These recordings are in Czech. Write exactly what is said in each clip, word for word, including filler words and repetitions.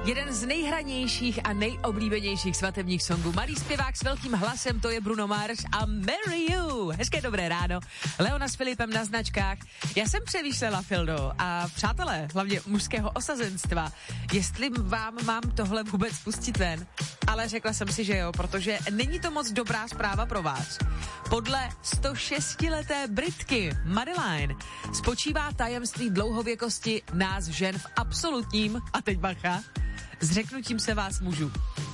Jeden z nejhranějších a nejoblíbenějších svatebních songů. Malý zpěvák s velkým hlasem, to je Bruno Mars a Marry You. Hezké dobré ráno. Leona s Filipem na značkách. Já jsem přemýšlela, Fildo, a přátelé, hlavně mužského osazenstva, jestli vám mám tohle vůbec pustit ven. Ale řekla jsem si, že jo, protože není to moc dobrá zpráva pro vás. Podle sto šestileté Britky Madeline spočívá tajemství dlouhověkosti nás žen v absolutním, a teď bacha, zřeknutím se vás mužů.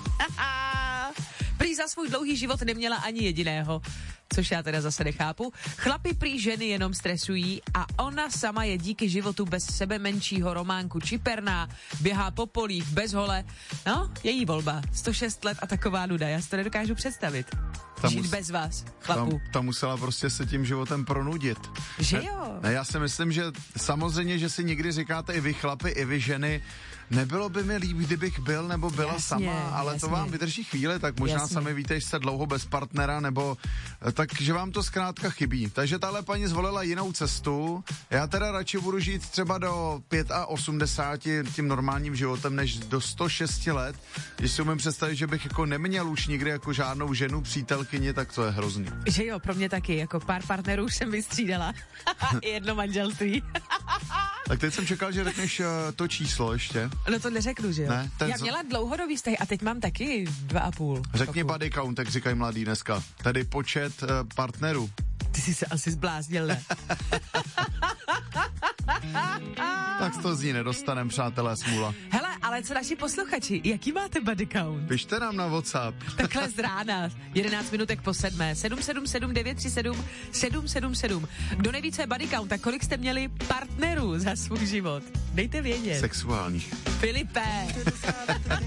Prý za svůj dlouhý život neměla ani jediného, což já teda zase nechápu. Chlapi prý ženy jenom stresují a ona sama je díky životu bez sebe menšího románku čiperná, běhá po polích bez hole. No, její volba. sto šest let a taková nuda, já si to nedokážu představit. Ta Žít mus... bez vás, chlapu. Ta, ta musela prostě se tím životem pronudit. Že ne, jo? Ne, já si myslím, že samozřejmě, že si někdy říkáte i vy chlapi, i vy ženy, nebylo by mi líp, kdybych byl nebo byla jasně, sama, ale jasně. To vám vydrží chvíli, tak možná jasně. Sami víte, že jste dlouho bez partnera, nebo takže vám to zkrátka chybí. Takže tahle paní zvolila jinou cestu. Já teda radši budu žít třeba do osmdesáti pěti tím normálním životem, než do sto šesti let. Když si umím představit, že bych jako neměl už nikdy jako žádnou ženu, přítelkyni, tak to je hrozný. Že jo, pro mě taky, jako pár partnerů už jsem vystřídala. Jedno manželství. Tak teď jsem čekal, že řekneš uh, to číslo ještě. No to neřeknu, že jo. Ne, Já měla dlouhodobý vztah a teď mám taky dva a půl. Řekni body count, jak říkají mladí dneska. Tedy počet uh, partnerů. Ty jsi se asi zbláznil, ne? Tak to z ní nedostanem, přátelé, smůla. Hele, ale co naši posluchači, jaký máte body count? Pište nám na WhatsApp. Takhle z rána, jedenáct minutek po sedmé, sedm sedm sedm devět tři sedm sedm sedm sedm. Kdo nejvíce body count, tak kolik jste měli partnerů za svůj život? Dejte vědět. Sexuálních. Filipe.